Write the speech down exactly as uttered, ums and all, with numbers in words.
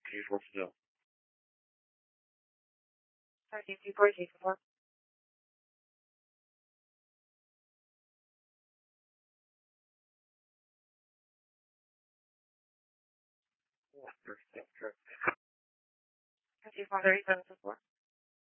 Two four still. Thirteen two four two four. Four, thirty-seven, correct. Two four thirty seven four.